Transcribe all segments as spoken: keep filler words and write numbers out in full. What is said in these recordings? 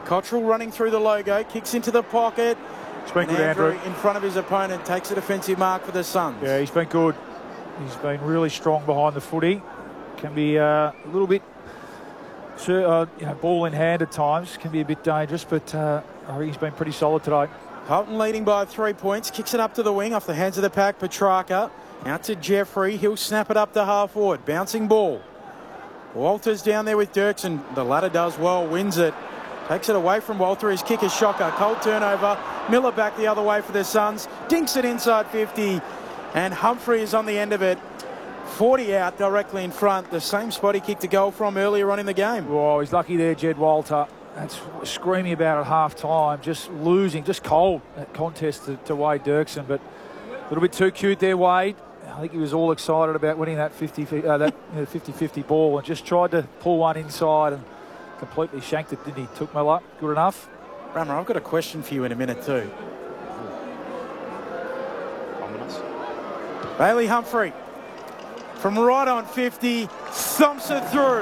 Cottrell running through the logo, kicks into the pocket. It's been and good, Andrew, Andrew. in front of his opponent, takes a defensive mark for the Suns. Yeah, he's been good. He's been really strong behind the footy. Can be uh, a little bit, uh, you know, ball in hand at times. Can be a bit dangerous, but uh, I think he's been pretty solid today. Carlton leading by three points. Kicks it up to the wing off the hands of the pack. Petrarca out to Jeffrey. He'll snap it up to half forward. Bouncing ball. Walters down there with Dirksen. The latter does well. Wins it. Takes it away from Walter. His kick is shocker. Cold turnover. Miller back the other way for the Suns. Dinks it inside fifty. And Humphrey is on the end of it. forty out directly in front. The same spot he kicked a goal from earlier on in the game. Oh, he's lucky there, Jed Walter. That's screaming about at half time. Just losing, just cold that contest to, to Wade Dirksen. But a little bit too cute there, Wade. I think he was all excited about winning that fifty fifty uh, that you know, fifty fifty ball and just tried to pull one inside and completely shanked it, didn't he? Took Miller. Good enough. Rammer, I've got a question for you in a minute too. Ominous. Bailey Humphrey from right on fifty, thumps it through.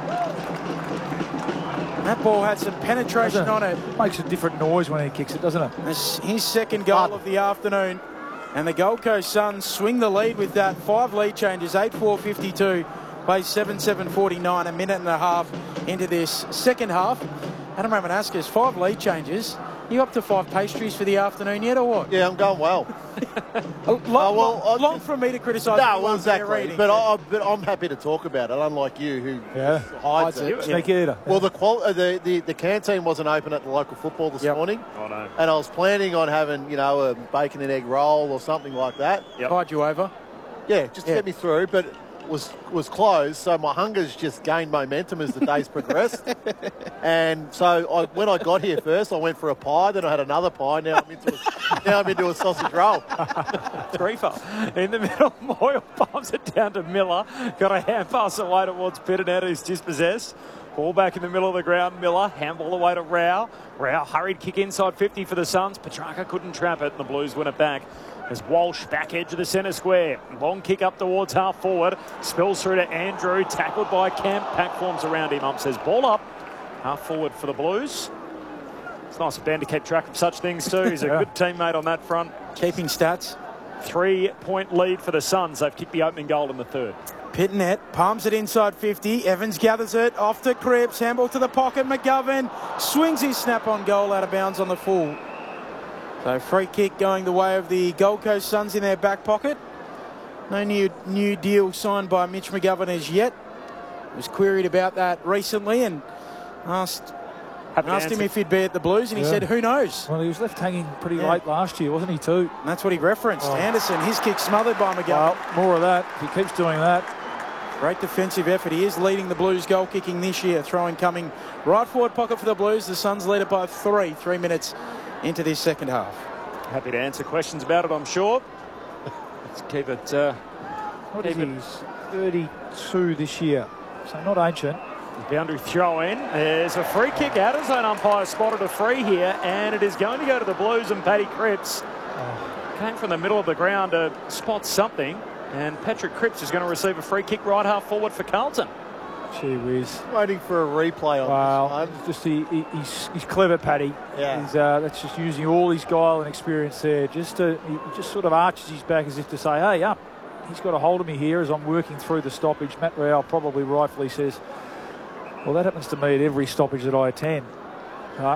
That ball had some penetration on it. Makes a different noise when he kicks it, doesn't it? That's his second goal of the afternoon. And the Gold Coast Suns swing the lead with that. Five lead changes, eight four fifty-two, plays seven seven forty-nine, a minute and a half into this second half. Adam Ramanauskas, five lead changes. You up to five pastries for the afternoon yet, or what? Yeah, I'm going well. long, Oh, well, long, I- long from me to criticise. No, the well, ones they're exactly. reading. But, I, but I'm happy to talk about it, unlike you, who Yeah. hides it. Yeah. Snake eater. Well, the, qual- uh, the the the canteen wasn't open at the local football this Yep. morning, Oh, no. and I was planning on having, you know, a bacon and egg roll or something like that. Yep. Tied you over. Yeah, just to Yeah. get me through, but was was closed, so my hunger's just gained momentum as the days progressed. And so I, when I got here first, I went for a pie, then I had another pie. Now I'm into a, now I'm into a sausage roll. Threefer in the middle. Moyle pumps it down to Miller. Got a hand pass away towards Pitternet, who's dispossessed. Ball back in the middle of the ground. Miller, handball away to Rao. Rao, hurried kick inside fifty for the Suns. Petrarca couldn't trap it, and the Blues win it back. As Walsh back edge of the centre square. Long kick up towards half forward. Spills through to Andrew. Tackled by Kemp. Pack forms around him. Ump says ball up. Half forward for the Blues. It's nice of Ben to keep track of such things too. He's a Yeah. good teammate on that front. Keeping stats. Three-point lead for the Suns. They've kicked the opening goal in the third. Pitnet palms it inside fifty. Evans gathers it off to Cripps. Handball to the pocket. McGovern swings his snap on goal out of bounds on the full. So free kick going the way of the Gold Coast Suns in their back pocket. No new new deal signed by Mitch McGovern as yet. Was queried about that recently and asked Happy to asked him answer. if he'd be at the Blues, and he Yeah. said, "Who knows?" Well, he was left hanging pretty Yeah. late last year, wasn't he, too? And that's what he referenced. Oh. Anderson, his kick smothered by McGovern. Well, more of that. If he keeps doing that. Great defensive effort. He is leading the Blues goal kicking this year. Throwing coming right forward pocket for the Blues. The Suns lead it by three, three minutes into this second half. Happy to answer questions about it, I'm sure. Let's keep it. Uh, What is keep he? it He's thirty-two this year. So not ancient. boundary throw in. There's a free kick out of zone. Umpire spotted a free here, and it is going to go to the Blues and Paddy Cripps. Came from the middle of the ground to spot something, and Patrick Cripps is going to receive a free kick right half forward for Carlton. Gee whiz. Waiting for a replay on Wow. this one. Just he, he, he's, he's clever, Paddy. Yeah. He's, uh, that's just using all his guile and experience there. Just to, he just sort of arches his back as if to say, hey, up. He's got a hold of me here as I'm working through the stoppage. Matt Rowell probably rightfully says, well, that happens to me at every stoppage that I attend. But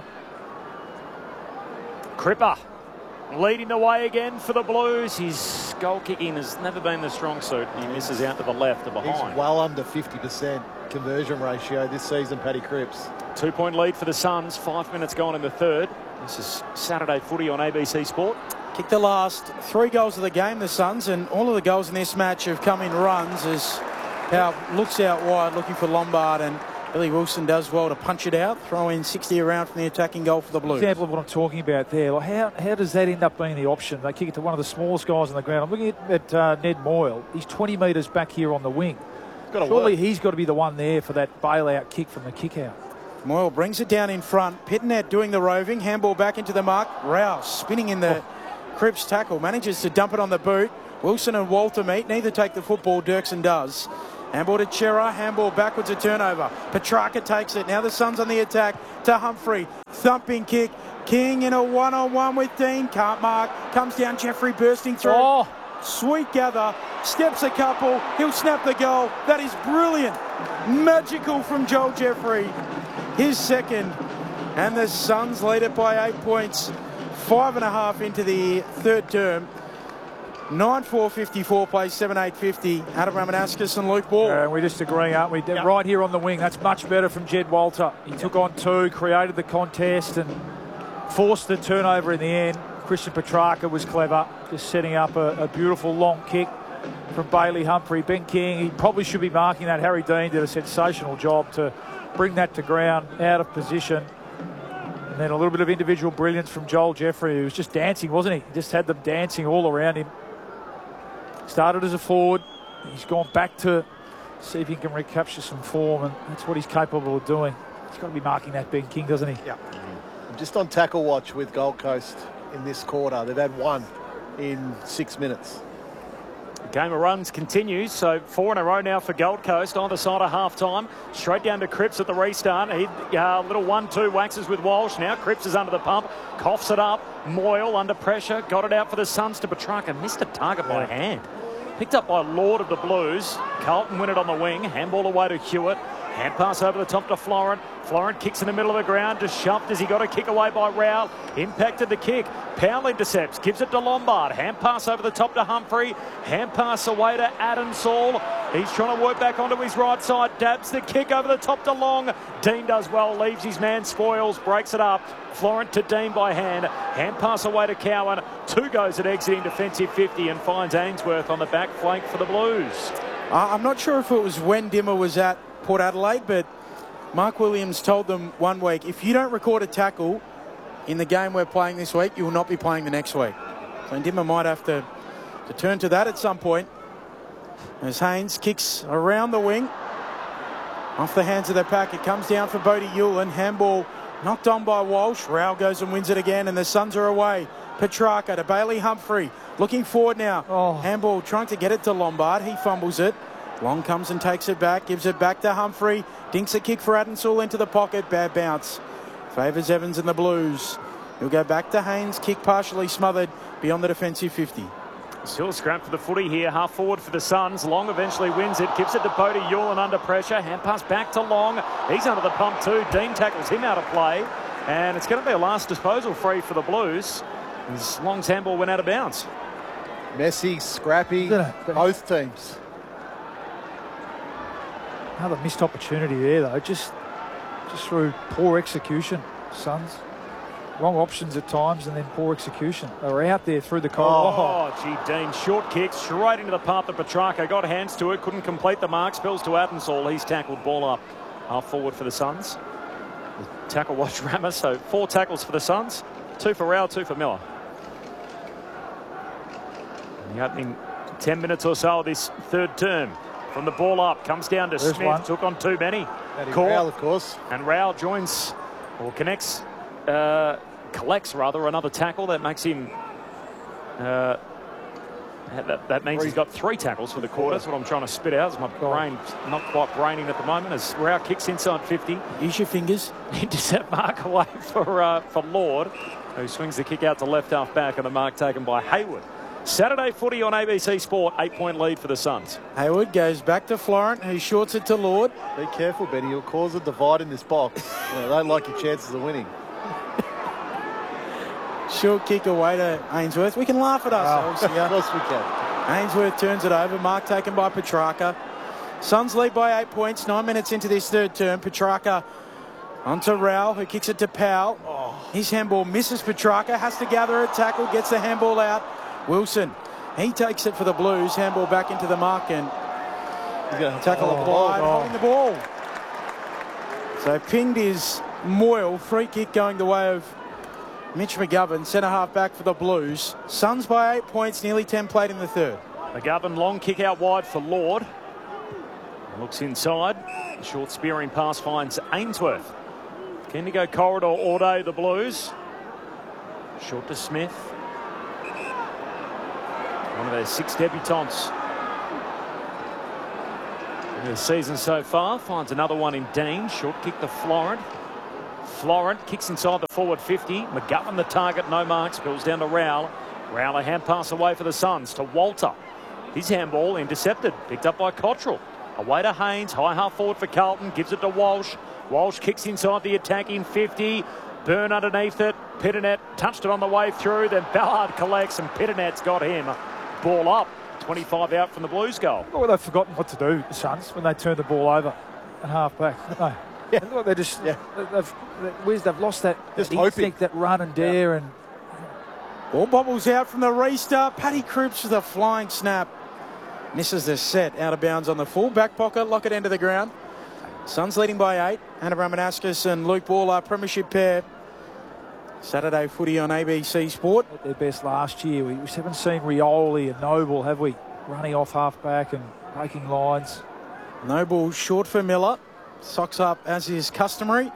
Cripper leading the way again for the Blues. His goal kicking has never been the strong suit. He misses out to the left of He's behind. well under fifty percent conversion ratio this season, Paddy Cripps. Two-point lead for the Suns. Five minutes gone in the third. This is Saturday footy on A B C Sport. Kicked the last three goals of the game, the Suns, and all of the goals in this match have come in runs as Howe looks out wide looking for Lombard, and Billy Wilson does well to punch it out, throw in sixty around from the attacking goal for the Blues. example of what I'm talking about there. Like how, how does that end up being the option? They kick it to one of the smallest guys on the ground. I'm looking at, at uh, Ned Moyle. He's twenty metres back here on the wing. Got to Surely work. he's got to be the one there for that bailout kick from the kick out. Moyle brings it down in front. Pitnet doing the roving. Handball back into the mark. Rouse spinning in the Cripps tackle. Manages to dump it on the boot. Wilson and Walter meet. Neither take the football. Dirksen does. Handball to Chera. Handball backwards, a turnover. Petrarca takes it. Now the Suns on the attack to Humphrey. thumping kick. King in a one-on-one with Dean. Can't mark. Comes down. Jeffrey bursting through. Oh. Sweet gather. Steps a couple. He'll snap the goal. That is brilliant. Magical from Joel Jeffrey. His second. And the Suns lead it by eight points. Five and a half into the third term. nine four fifty-four plays seven eight fifty. Adam Ramanauskas and Luke Ball. Uh, we're just agreeing, aren't we? Yep. Right here on the wing. That's much better from Jed Walter. He took on two, created the contest and forced the turnover in the end. Christian Petrarca was clever, just setting up a, a beautiful long kick from Bailey Humphrey. Ben King, he probably should be marking that. Harry Dean did a sensational job to bring that to ground out of position. And then a little bit of individual brilliance from Joel Jeffrey, who was just dancing, wasn't he? He just had them dancing all around him. Started as a forward. He's gone back to see if he can recapture some form, and that's what he's capable of doing. He's got to be marking that Ben King, doesn't he? Yeah. I'm just on tackle watch with Gold Coast in this quarter. They've had one in six minutes. Game of runs continues, so four in a row now for Gold Coast. Either side of half-time. Straight down to Cripps at the restart. He, uh, little one two waxes with Walsh. Now Cripps is under the pump. Coughs it up. Moyle under pressure. Got it out for the Suns to Petrarca. Missed a target by hand. Picked up by Lord of the Blues. Carlton win it on the wing. Handball away to Hewitt. Hand pass over the top to Florent. Florent kicks in the middle of the ground. Just shoved as he got a kick away by Rowell. Impacted the kick. Powell intercepts. Gives it to Lombard. Hand pass over the top to Humphrey. Hand pass away to Adamsall. He's trying to work back onto his right side. Dabs the kick over the top to Long. Dean does well. Leaves his man. Spoils. Breaks it up. Florent to Dean by hand. Hand pass away to Cowan. Two goes at exiting defensive fifty and finds Ainsworth on the back flank for the Blues. Uh, I'm not sure if it was when Dimmer was at Port Adelaide, but Mark Williams told them one week, if you don't record a tackle in the game we're playing this week, you will not be playing the next week. So Dimmer might have to, to turn to that at some point. As Haynes kicks around the wing. Off the hands of the pack, it comes down for Bodie Hewlin. Handball knocked on by Walsh. Rowell goes and wins it again, and the Suns are away. Petrarca to Bailey Humphrey. Looking forward now. Oh. Handball trying to get it to Lombard. He fumbles it. Long comes and takes it back. Gives it back to Humphrey. Dinks a kick for Adamsall into the pocket. Bad bounce. Favours Evans and the Blues. He'll go back to Haynes. Kick partially smothered beyond the defensive fifty. Still scrap for the footy here. Half forward for the Suns. Long eventually wins it. Gives it to Bodie Hewlin under pressure. Hand pass back to Long. He's under the pump too. Dean tackles him out of play. And it's going to be a last disposal free for the Blues. As Long's handball went out of bounds. Messy, scrappy, both teams. Another missed opportunity there, though. Just, just through poor execution, Suns. Wrong options at times and then poor execution. They were out there through the corridor. Oh, oh, gee, Dean. Short kick straight into the path of Petrarca. Got hands to it. Couldn't complete the mark. Spills to Adamsall. He's tackled. Ball up. Half forward for the Suns. Tackle watch Ramos. So four tackles for the Suns. Two for Rowell, two for Miller. In the opening ten minutes or so of this third term. From the ball up, comes down to There's Smith, one. took on too many. Caught. Rowell, of course. And Rowell joins, or connects, uh, collects rather, another tackle. That makes him, uh, that, that means he's got three tackles for the quarter. That's what I'm trying to spit out, as my brain's not quite braining at the moment, as Rowell kicks inside fifty. Use your fingers. Intercept mark away for, uh, for Lord, who swings the kick out to left half back, and the mark taken by Hayward. Saturday footy on A B C Sport, eight-point lead for the Suns. Hayward goes back to Florent, who shorts it to Lord. Be careful, Benny. You'll cause a divide in this box. You know, they don't like your chances of winning. Short kick away to Ainsworth. We can laugh at ourselves Oh, here. of course we can. Ainsworth turns it over. Mark taken by Petrarca. Suns lead by eight points. Nine minutes into this third term. Petrarca onto Rowell, who kicks it to Powell. Oh. His handball misses Petrarca. Has to gather a tackle. Gets the handball out. Wilson, he takes it for the Blues. Handball back into the mark and tackle oh, applied, oh. holding the ball. So pinged is Moyle. Free kick going the way of Mitch McGovern, centre half back for the Blues. Suns by eight points, nearly ten played in the third. McGovern, long kick out wide for Lord. Looks inside. Short spearing pass finds Ainsworth. Keen to go corridor all day, the Blues. Short to Smith. One of their six debutants in the season so far. Finds another one in Dean. Short kick to Florent. Florent kicks inside the forward fifty. McGovern the target, no marks. Bills down to Rowell. Rowell a hand pass away for the Suns to Walter. His handball intercepted, picked up by Cottrell. Away to Haynes, high half forward for Carlton, gives it to Walsh. Walsh kicks inside the attacking fifty. Byrne underneath it. Pitternet touched it on the way through. Then Ballard collects and Pitternet's got him. Ball up. twenty-five out from the Blues goal. Well, they've forgotten what to do, the Suns, when they turn the ball over and half back. No. Yeah. Look, they're just, Yeah. they've, they've, they've lost that Just instinct, that run and dare. Yeah. And Ball bobbles out from the restart. Paddy Cripps with a flying snap. Misses the set, out of bounds on the full back pocket. Lockett into the ground. Suns leading by eight. Anna Ramanauskas and Luke Ball, our premiership pair. Saturday footy on A B C Sport. at their best last year. We we haven't seen Rioli and Noble, have we? Running off half back and breaking lines. Noble short for Miller. Socks up as is customary.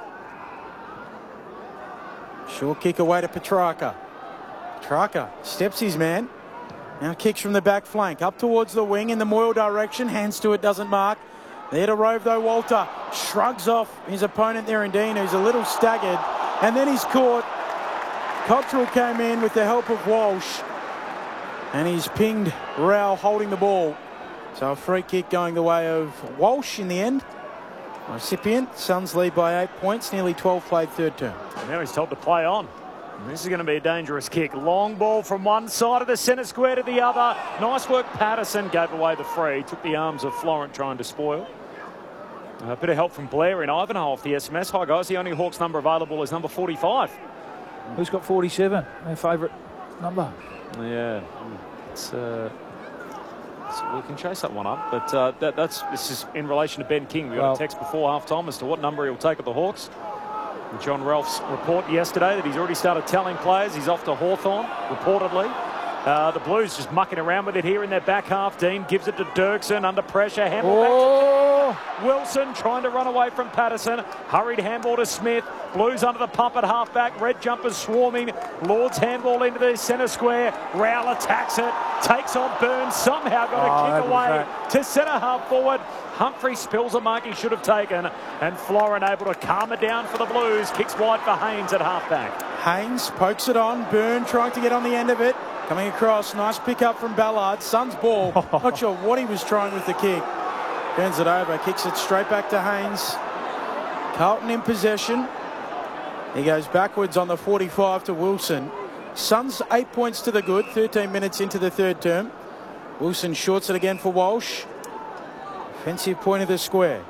Short kick away to Petrarca. Petrarca steps his man. Now kicks from the back flank. Up towards the wing in the Moyle direction. Hands to it, doesn't mark. There to Rove though, Walter. Shrugs off his opponent there, Dean, who's a little staggered. And then he's caught. Cottrell came in with the help of Walsh. And he's pinged Rowell holding the ball. So a free kick going the way of Walsh in the end. Recipient, Suns lead by eight points, nearly twelve played third term. And now he's told to play on. And this is going to be a dangerous kick. Long ball from one side of the centre square to the other. Nice work, Patterson gave away the free. Took the arms of Florent trying to spoil. A bit of help from Blair in Ivanhoe off the S M S. Hi guys, the only Hawks number available is number forty-five. Who's got forty-seven? Their favourite number. Yeah, it's, uh, so we can chase that one up. But uh, that, that's this is in relation to Ben King. We got Well, a text before half time as to what number he'll take at the Hawks. And John Ralph's report yesterday that he's already started telling players he's off to Hawthorn, reportedly. Uh, the Blues just mucking around with it here in their back half. Dean gives it to Dirksen under pressure. Handball back to Oh! Wilson trying to run away from Patterson. Hurried handball to Smith. Blues under the pump at half back. Red jumpers swarming. Lord's handball into the centre square. Rowell attacks it. Takes on Burns. Somehow got a Oh, that kick was away that. to centre half forward. Humphrey spills a mark he should have taken. And Florent able to calm it down for the Blues. Kicks wide for Haynes at half back. Haynes pokes it on. Byrne trying to get on the end of it. Coming across. Nice pick up from Ballard. Suns ball. Not sure what he was trying with the kick. Turns it over. Kicks it straight back to Haynes. Carlton in possession. He goes backwards on the forty-five to Wilson. Suns eight points to the good. thirteen minutes into the third term. Wilson shorts it again for Walsh. Offensive point of the square.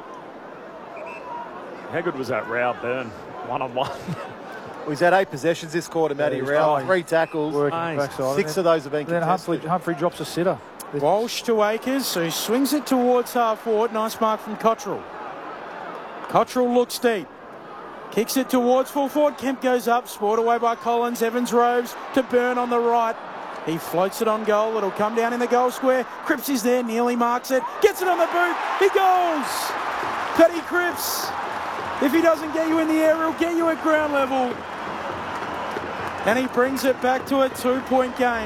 How good was that Rowell Byrne? One on one. Well, he's had eight possessions this quarter, Matty he's Rowell. fine. Three tackles. Working Nice. backside. Six of those have been Then Humphrey, contested. Humphrey drops a sitter. Walsh to Akers, who swings it towards half forward. Nice mark from Cottrell. Cottrell looks deep. Kicks it towards full forward. Kemp goes up. Spoiled away by Collins. Evans roves to Byrne on the right. He floats it on goal. It'll come down in the goal square. Cripps is there. Nearly marks it. Gets it on the boot. He goes. Paddy Cripps. If he doesn't get you in the air, he'll get you at ground level. And he brings it back to a two-point game.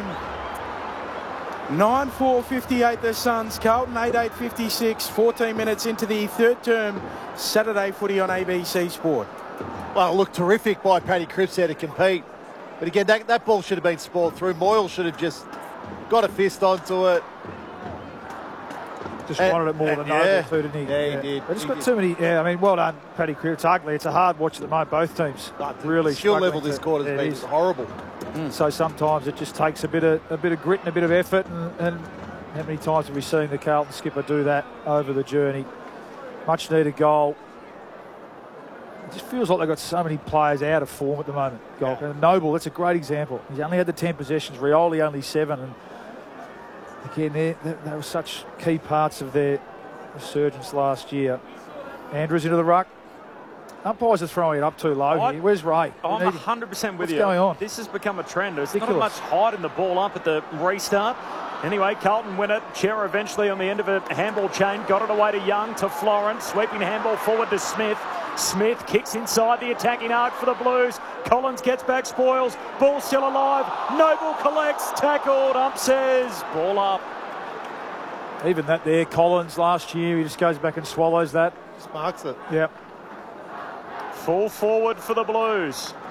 nine four fifty-eight the Suns. Carlton eight eight fifty-six. fourteen minutes into the third term. Saturday footy on A B C Sport. Well, looked terrific by Paddy Cripps there to compete. But again, that, that ball should have been spoiled through. Moyle should have just got a fist onto it. Just And- wanted it more and than yeah. Noble too, didn't he? Yeah, he did. They just He got did. too many. Yeah, I mean, well done, Paddy Cripps. It's ugly. It's a hard watch at the moment. Both teams But the really skill struggling level this to- quarter has yeah, it been is. horrible. So sometimes it just takes a bit of a bit of grit and a bit of effort. And, and how many times have we seen the Carlton skipper do that over the journey? Much needed goal. It just feels like they've got so many players out of form at the moment. Goal. Yeah. And Noble, that's a great example. He's only had the ten possessions. Rioli only seven. And again, they they were such key parts of their resurgence last year. Andrews into the ruck. Umpires are throwing it up too low I- here. Where's Ray? I'm We one need- hundred percent with What's you. going on? This has become a trend. There's not Ridiculous. much height in the ball up at the restart. Anyway, Carlton win it. Chera eventually on the end of a handball chain. Got it away to Young, to Florence. Sweeping handball forward to Smith. Smith kicks inside the attacking arc for the Blues. Collins gets back, spoils. Ball still alive. Noble collects. Tackled. Ump says ball up. Even that there, Collins last year, he just goes back and swallows that. Just marks it. Yep. Full forward for the Blues.